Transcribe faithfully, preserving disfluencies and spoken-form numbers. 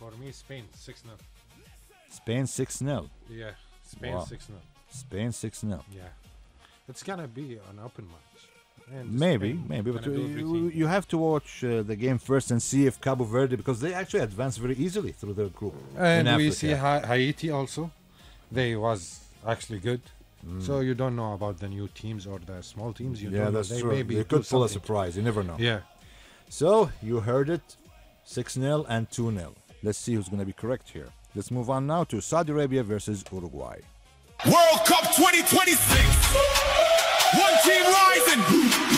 For me, Spain six nil. Spain six nil. Yeah, Spain Wow. six nil. Spain six nil. Yeah, it's gonna be an open match. And Maybe, Spain maybe, but gonna do you, everything. you have to watch uh, the game first and see if Cabo Verde, because they actually advance very easily through the group. And in we Africa. see Ha- Haiti also. They was actually good. So you don't know about the new teams or the small teams. You Yeah, don't know. that's They true. maybe They do could pull a something. surprise. You never know. Yeah. So you heard it, six nil and two nil. Let's see who's going to be correct here. Let's move on now to Saudi Arabia versus Uruguay. World Cup twenty twenty-six. One team rising.